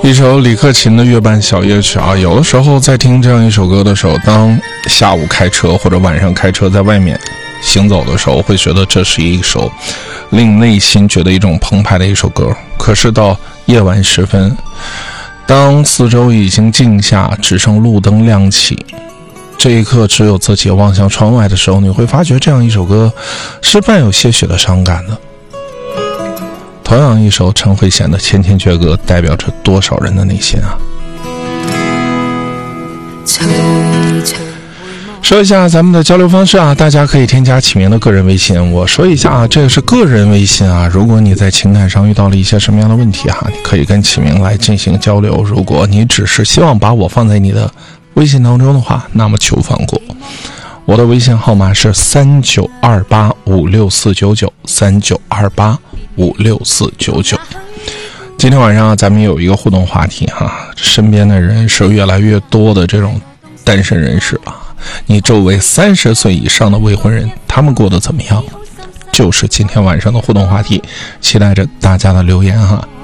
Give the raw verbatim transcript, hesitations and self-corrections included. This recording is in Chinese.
一首李克勤的月半小夜曲啊，有的时候在听这样一首歌的时候，当下午开车或者晚上开车在外面行走的时候，会觉得这是一首令内心觉得一种澎湃的一首歌。可是到夜晚时分，当四周已经静下，只剩路灯亮起，这一刻只有自己望向窗外的时候，你会发觉这样一首歌是伴有些许的伤感的。同样一首陈慧娴的《千千阙歌》，代表着多少人的内心啊。说一下咱们的交流方式啊，大家可以添加启明的个人微信。我说一下啊，这个是个人微信啊，如果你在情感上遇到了一些什么样的问题哈、啊，你可以跟启明来进行交流。如果你只是希望把我放在你的微信当中的话，那么求放过。我的微信号码是三九二八五六四九九，三九二八五六四九九。今天晚上咱们有一个互动话题哈、啊，身边的人是越来越多的这种单身人士了。你周围三十岁以上的未婚人，他们过得怎么样？就是今天晚上的互动话题，期待着大家的留言哈、啊。